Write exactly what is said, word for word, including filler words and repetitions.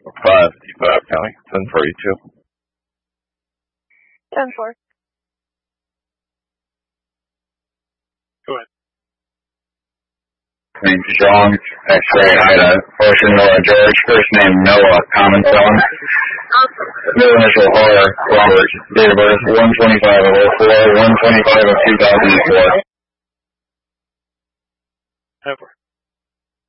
Five, five County, ten four eighty-two. ten four. Go ahead. Name Strong, X-ray, Ida, Ocean Noah George, first name Noah, common phone. Middle initial horror, Robert, date of birth one twenty-five of oh four, one twenty-five of two thousand four. ten four.